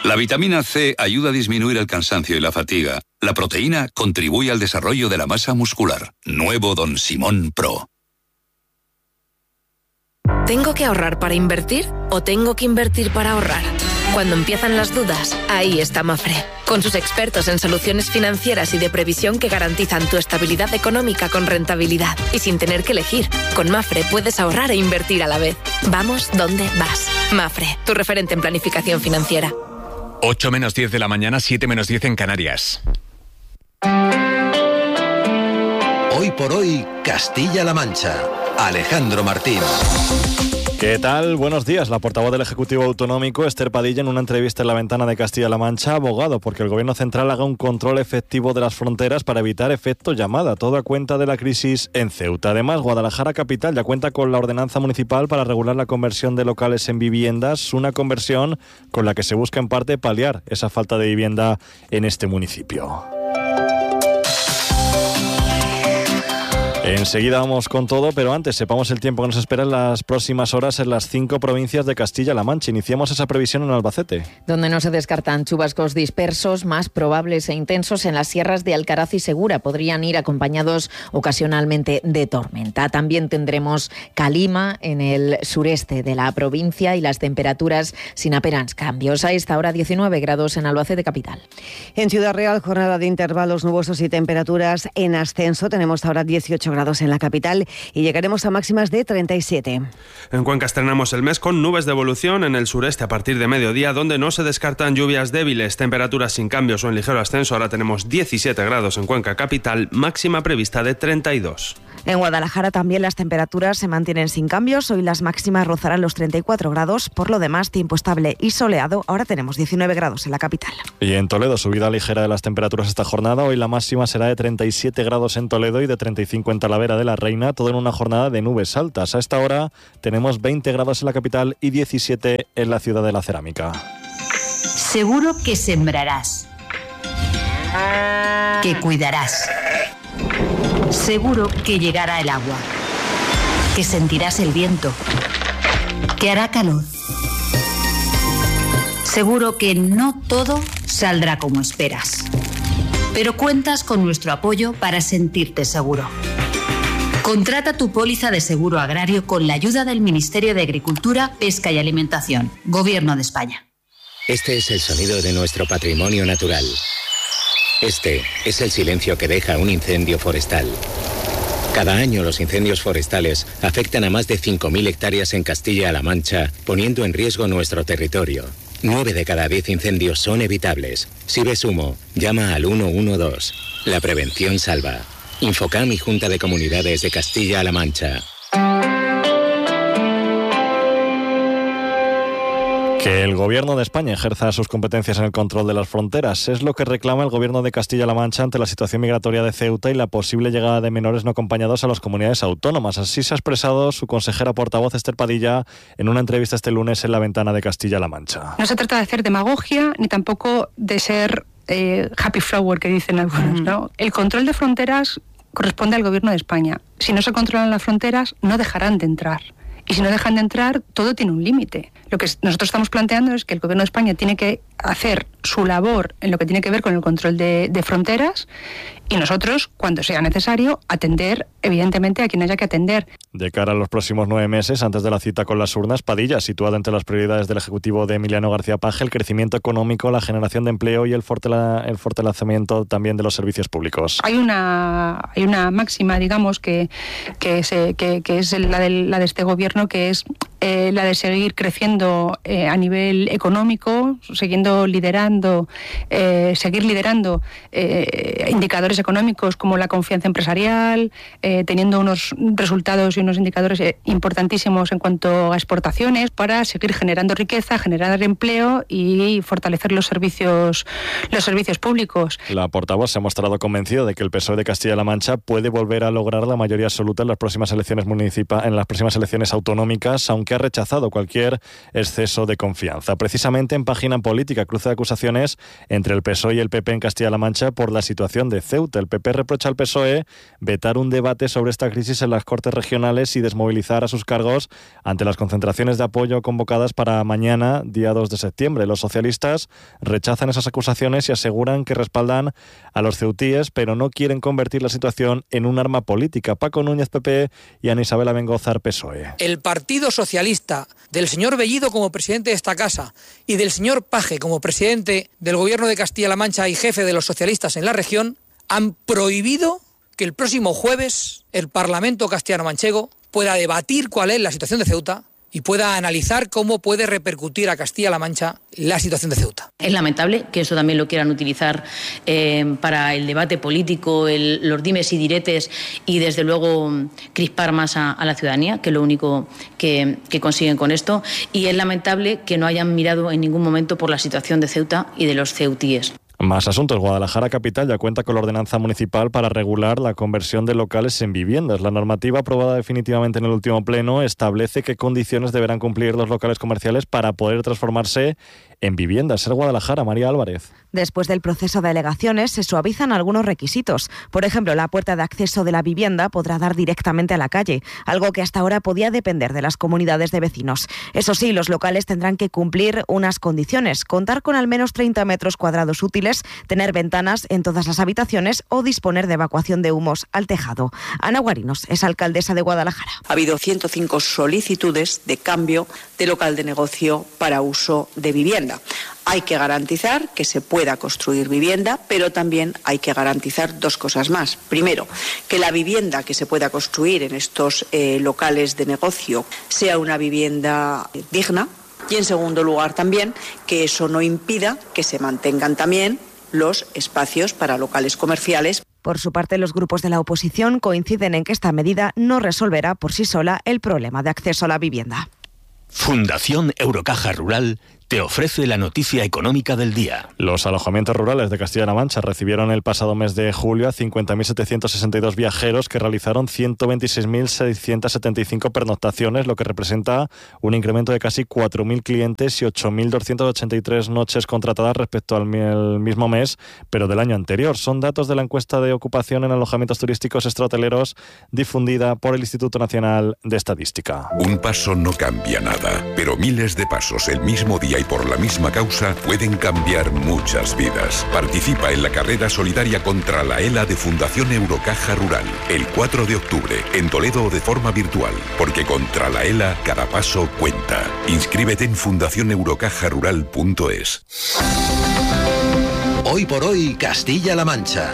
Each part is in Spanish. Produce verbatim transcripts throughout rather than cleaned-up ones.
La vitamina C ayuda a disminuir el cansancio y la fatiga. La proteína contribuye al desarrollo de la masa muscular. Nuevo Don Simón Pro. ¿Tengo que ahorrar para invertir o tengo que invertir para ahorrar? Cuando empiezan las dudas, ahí está Mafre, con sus expertos en soluciones financieras y de previsión que garantizan tu estabilidad económica con rentabilidad y sin tener que elegir. Con Mafre puedes ahorrar e invertir a la vez. Vamos donde vas. Mafre, tu referente en planificación financiera. ocho menos diez de la mañana, siete menos diez en Canarias. Hoy por hoy, Castilla-La Mancha. Alejandro Martín. ¿Qué tal? Buenos días. La portavoz del Ejecutivo Autonómico, Esther Padilla, en una entrevista en La Ventana de Castilla-La Mancha, ha abogado porque el Gobierno Central haga un control efectivo de las fronteras para evitar efecto llamada, todo a cuenta de la crisis en Ceuta. Además, Guadalajara capital ya cuenta con la ordenanza municipal para regular la conversión de locales en viviendas, una conversión con la que se busca en parte paliar esa falta de vivienda en este municipio. Enseguida vamos con todo, pero antes sepamos el tiempo que nos espera en las próximas horas en las cinco provincias de Castilla-La Mancha. Iniciamos esa previsión en Albacete. Donde no se descartan chubascos dispersos, más probables e intensos en las sierras de Alcaraz y Segura. Podrían ir acompañados ocasionalmente de tormenta. También tendremos calima en el sureste de la provincia y las temperaturas sin apenas cambios. A esta hora diecinueve grados en Albacete capital. En Ciudad Real, jornada de intervalos nubosos y temperaturas en ascenso. Tenemos ahora dieciocho grados en la capital y llegaremos a máximas de treinta y siete. En Cuenca estrenamos el mes con nubes de evolución en el sureste a partir de mediodía, donde no se descartan lluvias débiles, temperaturas sin cambios o en ligero ascenso. Ahora tenemos diecisiete grados en Cuenca capital, máxima prevista de treinta y dos. En Guadalajara también las temperaturas se mantienen sin cambios. Hoy las máximas rozarán los treinta y cuatro grados. Por lo demás, tiempo estable y soleado. Ahora tenemos diecinueve grados en la capital. Y en Toledo, subida ligera de las temperaturas esta jornada. Hoy la máxima será de treinta y siete grados en Toledo y de treinta y cinco en Talavera de la Reina. Todo en una jornada de nubes altas. A esta hora tenemos veinte grados en la capital y diecisiete en la ciudad de la Cerámica. Seguro que sembrarás, que cuidarás. Seguro que llegará el agua, que sentirás el viento, que hará calor. Seguro que no todo saldrá como esperas, pero cuentas con nuestro apoyo para sentirte seguro. Contrata tu póliza de seguro agrario con la ayuda del Ministerio de Agricultura, Pesca y Alimentación, Gobierno de España. Este es el sonido de nuestro patrimonio natural. Este es el silencio que deja un incendio forestal. Cada año los incendios forestales afectan a más de cinco mil hectáreas en Castilla-La Mancha, poniendo en riesgo nuestro territorio. Nueve de cada diez incendios son evitables. Si ves humo, llama al uno uno dos. La prevención salva. Infocam y Junta de Comunidades de Castilla-La Mancha. Que el Gobierno de España ejerza sus competencias en el control de las fronteras es lo que reclama el Gobierno de Castilla-La Mancha ante la situación migratoria de Ceuta y la posible llegada de menores no acompañados a las comunidades autónomas. Así se ha expresado su consejera portavoz Esther Padilla en una entrevista este lunes en La Ventana de Castilla-La Mancha. No se trata de hacer demagogia ni tampoco de ser eh, happy flower, que dicen algunos, ¿no? El control de fronteras corresponde al Gobierno de España. Si no se controlan las fronteras, no dejarán de entrar. Y si no dejan de entrar, todo tiene un límite. Lo que nosotros estamos planteando es que el Gobierno de España tiene que hacer su labor en lo que tiene que ver con el control de, de fronteras y nosotros, cuando sea necesario, atender, evidentemente, a quien haya que atender. De cara a los próximos nueve meses, antes de la cita con las urnas, Padilla, situada entre las prioridades del Ejecutivo de Emiliano García Paje, el crecimiento económico, la generación de empleo y el, fortale- el fortalecimiento también de los servicios públicos. Hay una, hay una máxima, digamos, que, que, se, que, que es la de, la de este Gobierno, que es eh, la de seguir creciendo eh, a nivel económico, siguiendo liderando, eh, seguir liderando eh, indicadores económicos como la confianza empresarial, eh, teniendo unos resultados y unos indicadores eh, importantísimos en cuanto a exportaciones para seguir generando riqueza, generar empleo y fortalecer los servicios, los servicios públicos. La portavoz se ha mostrado convencido de que el P S O E de Castilla-La Mancha puede volver a lograr la mayoría absoluta en las próximas elecciones municipales, en las próximas elecciones autonómicas, aunque aunque ha rechazado cualquier exceso de confianza. Precisamente en Página Política cruce de acusaciones entre el P S O E y el P P en Castilla-La Mancha por la situación de Ceuta. El P P reprocha al P S O E vetar un debate sobre esta crisis en las Cortes regionales y desmovilizar a sus cargos ante las concentraciones de apoyo convocadas para mañana, día dos de septiembre. Los socialistas rechazan esas acusaciones y aseguran que respaldan a los ceutíes, pero no quieren convertir la situación en un arma política. Paco Núñez, P P, y Ana Isabel Abengózar, P S O E. El Partido Socialista, del señor Bellido como presidente de esta casa y del señor Paje como presidente del Gobierno de Castilla-La Mancha y jefe de los socialistas en la región, han prohibido que el próximo jueves el Parlamento castellano-manchego pueda debatir cuál es la situación de Ceuta y pueda analizar cómo puede repercutir a Castilla-La Mancha la situación de Ceuta. Es lamentable que eso también lo quieran utilizar eh, para el debate político, el, los dimes y diretes y desde luego crispar más a, a la ciudadanía, que es lo único que, que consiguen con esto. Y es lamentable que no hayan mirado en ningún momento por la situación de Ceuta y de los ceutíes. Más asuntos. Guadalajara capital ya cuenta con la ordenanza municipal para regular la conversión de locales en viviendas. La normativa aprobada definitivamente en el último pleno establece qué condiciones deberán cumplir los locales comerciales para poder transformarse en viviendas. Ser Guadalajara, María Álvarez. Después del proceso de alegaciones se suavizan algunos requisitos. Por ejemplo, la puerta de acceso de la vivienda podrá dar directamente a la calle, algo que hasta ahora podía depender de las comunidades de vecinos. Eso sí, los locales tendrán que cumplir unas condiciones: contar con al menos treinta metros cuadrados útiles, tener ventanas en todas las habitaciones o disponer de evacuación de humos al tejado. Ana Guarinos es alcaldesa de Guadalajara. Ha habido ciento cinco solicitudes de cambio de local de negocio para uso de vivienda. Hay que garantizar que se pueda construir vivienda, pero también hay que garantizar dos cosas más. Primero, que la vivienda que se pueda construir en estos eh, locales de negocio sea una vivienda digna. Y en segundo lugar también, que eso no impida que se mantengan también los espacios para locales comerciales. Por su parte, los grupos de la oposición coinciden en que esta medida no resolverá por sí sola el problema de acceso a la vivienda. Fundación Eurocaja Rural te ofrece la noticia económica del día. Los alojamientos rurales de Castilla-La Mancha recibieron el pasado mes de julio a cincuenta mil setecientos sesenta y dos viajeros que realizaron ciento veintiséis mil seiscientos setenta y cinco pernoctaciones, lo que representa un incremento de casi cuatro mil clientes y ocho mil doscientas ochenta y tres noches contratadas respecto al mismo mes, pero del año anterior. Son datos de la encuesta de ocupación en alojamientos turísticos extrahoteleros difundida por el Instituto Nacional de Estadística. Un paso no cambia nada, pero miles de pasos el mismo día y por la misma causa pueden cambiar muchas vidas. Participa en la carrera solidaria contra la ELA de Fundación Eurocaja Rural el cuatro de octubre en Toledo o de forma virtual, porque contra la ELA cada paso cuenta. Inscríbete en fundación eurocaja rural punto es. Hoy por hoy, Castilla-La Mancha.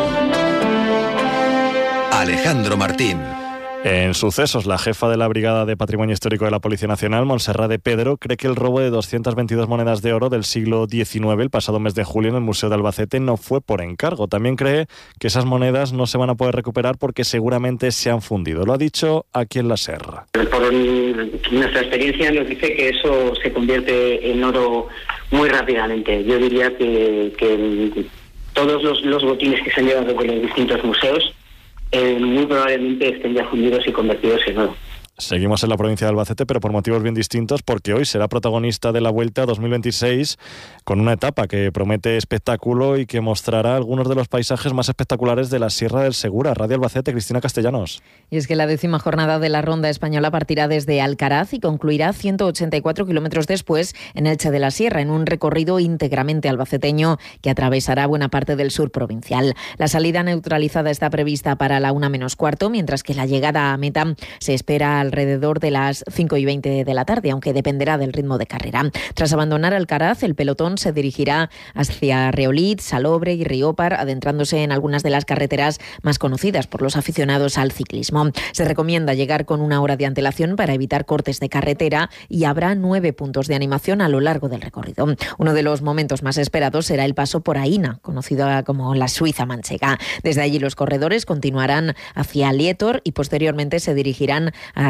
Alejandro Martín. En sucesos, la jefa de la Brigada de Patrimonio Histórico de la Policía Nacional, Montserrat de Pedro, cree que el robo de doscientas veintidós monedas de oro del siglo diecinueve el pasado mes de julio en el Museo de Albacete no fue por encargo. También cree que esas monedas no se van a poder recuperar porque seguramente se han fundido. Lo ha dicho aquí en la SER. Por nuestra experiencia nos dice que eso se convierte en oro muy rápidamente. Yo diría que, que todos los, los botines que se han llevado con los distintos museos Eh, muy probablemente estén ya fundidos y convertidos en oro. Seguimos en la provincia de Albacete, pero por motivos bien distintos, porque hoy será protagonista de la Vuelta dos mil veintiséis con una etapa que promete espectáculo y que mostrará algunos de los paisajes más espectaculares de la Sierra del Segura. Radio Albacete, Cristina Castellanos. Y es que la décima jornada de la Ronda Española partirá desde Alcaraz y concluirá ciento ochenta y cuatro kilómetros después en Elche de la Sierra, en un recorrido íntegramente albaceteño que atravesará buena parte del sur provincial. La salida neutralizada está prevista para la una menos cuarto, mientras que la llegada a meta se espera alrededor de las cinco y veinte de la tarde, aunque dependerá del ritmo de carrera. Tras abandonar Alcaraz, el pelotón se dirigirá hacia Reolid, Salobre y Riópar, adentrándose en algunas de las carreteras más conocidas por los aficionados al ciclismo. Se recomienda llegar con una hora de antelación para evitar cortes de carretera y habrá nueve puntos de animación a lo largo del recorrido. Uno de los momentos más esperados será el paso por Aína, conocida como la Suiza manchega. Desde allí los corredores continuarán hacia Lietor y posteriormente se dirigirán a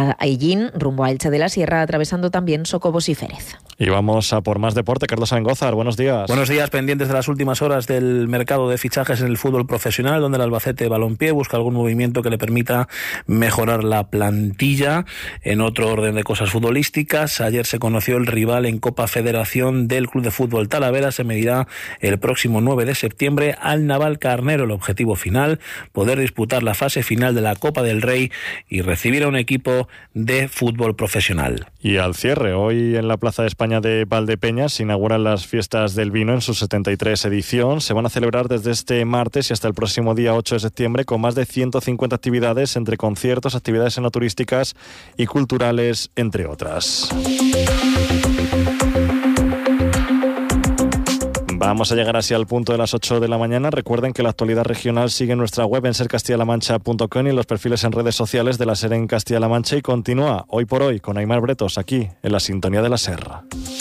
hasta Aillín, rumbo a Elche de la Sierra, atravesando también Socobos y Férez. Y vamos a por más deporte. Carlos Alengózar, buenos días. Buenos días, pendientes de las últimas horas del mercado de fichajes en el fútbol profesional, donde el Albacete Balompié busca algún movimiento que le permita mejorar la plantilla. En otro orden de cosas futbolísticas, ayer se conoció el rival en Copa Federación del Club de Fútbol Talavera. Se medirá el próximo nueve de septiembre al Naval Carnero. El objetivo final, poder disputar la fase final de la Copa del Rey y recibir a un equipo de fútbol profesional. Y al cierre, hoy en la Plaza de España de Valdepeñas se inauguran las fiestas del vino en su setenta y tres edición. Se van a celebrar desde este martes y hasta el próximo día ocho de septiembre con más de ciento cincuenta actividades entre conciertos, actividades enoturísticas y culturales, entre otras. Vamos a llegar así al punto de las ocho de la mañana. Recuerden que la actualidad regional sigue en nuestra web en ser castilla la mancha punto com y en los perfiles en redes sociales de la SER en Castilla-La Mancha, y continúa hoy por hoy con Aimar Bretos aquí en la sintonía de la SER.